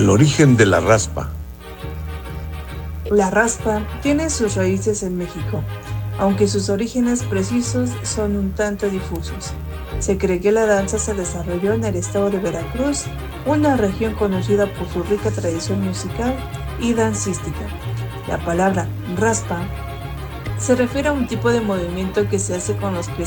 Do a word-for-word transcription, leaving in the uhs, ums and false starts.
El origen de la raspa. La raspa tiene sus raíces en México, aunque sus orígenes precisos son un tanto difusos. Se cree que la danza se desarrolló en el estado de Veracruz, una región conocida por su rica tradición musical y dancística. La palabra raspa se refiere a un tipo de movimiento que se hace con los pies